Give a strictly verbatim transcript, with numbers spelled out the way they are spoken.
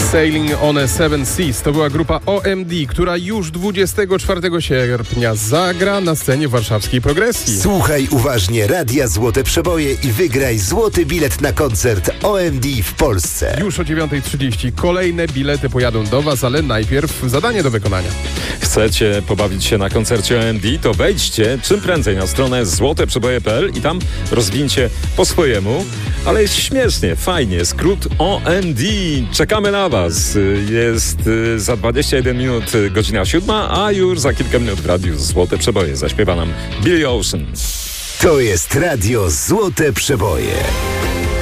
Sailing on a Seven Seas to była grupa O M D, która już dwudziestego czwartego sierpnia zagra na scenie warszawskiej Progresji. Słuchaj uważnie Radia Złote Przeboje i wygraj złoty bilet na koncert O M D w Polsce. Już o dziewiąta trzydzieści kolejne bilety pojadą do Was, ale najpierw zadanie do wykonania. Chcecie pobawić się na koncercie O M D? To wejdźcie czym prędzej na stronę złote przeboje kropka p l i tam rozwincie po swojemu, ale jest śmiesznie, fajnie, skrót O M D. Czekamy na Was. Jest za dwadzieścia jeden minut godzina siódma, a już za kilka minut w radiu Złote Przeboje zaśpiewa nam Billy Ocean. To jest Radio Złote Przeboje.